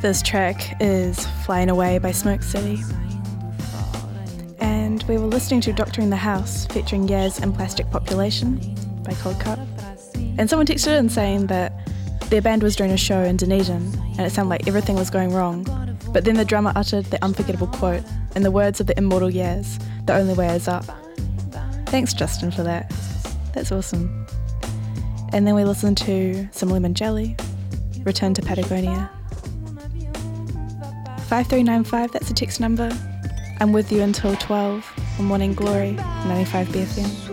This track is Flying Away by Smoke City. And we were listening to Doctoring the House featuring Yaz and Plastic Population by Cold Cut. And someone texted in saying that their band was doing a show in Dunedin and it sounded like everything was going wrong. But then the drummer uttered the unforgettable quote in the words of the immortal Yaz, "The only way is up." Thanks, Justin, for that. That's awesome. And then we listened to some Lemon Jelly, Return to Patagonia. 5395, that's a text number. I'm with you until 12 on Morning Glory, 95 BFM.